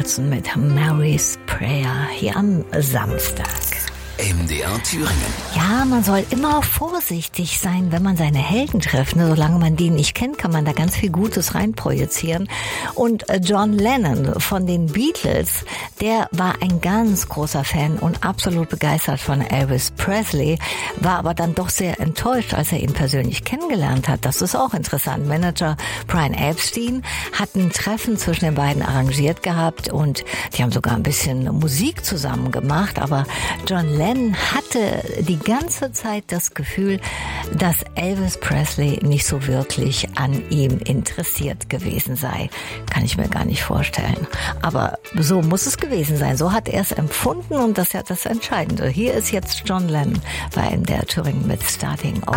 Richardson mit Mary's Prayer hier am Samstag. MDR Thüringen. Ja, man soll immer vorsichtig sein, wenn man seine Helden trifft. Solange man die nicht kennt, kann man da ganz viel Gutes reinprojizieren. Und John Lennon von den Beatles, der war ein ganz großer Fan und absolut begeistert von Elvis Presley, war aber dann doch sehr enttäuscht, als er ihn persönlich kennengelernt hat. Das ist auch interessant. Manager Brian Epstein hat ein Treffen zwischen den beiden arrangiert gehabt und die haben sogar ein bisschen Musik zusammen gemacht, aber John Lennon hatte die ganze Zeit das Gefühl, dass Elvis Presley nicht so wirklich an ihm interessiert gewesen sei. Kann ich mir gar nicht vorstellen. Aber so muss es gewesen sein. So hat er es empfunden und das ist ja das Entscheidende. Hier ist jetzt John Lennon bei MDR Thüringen mit Starting Over.